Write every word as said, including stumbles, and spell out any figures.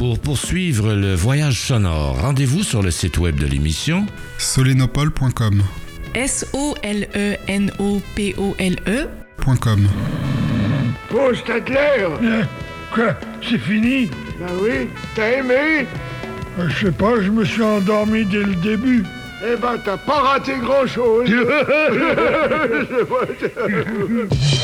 Pour poursuivre le voyage sonore, rendez-vous sur le site web de l'émission solenopole point com. S O L E N O P O L E .com. Oh, Stadler! Euh, quoi? C'est fini? Ben oui, t'as aimé? Euh, Je sais pas, je me suis endormi dès le début. Eh ben, t'as pas raté grand-chose.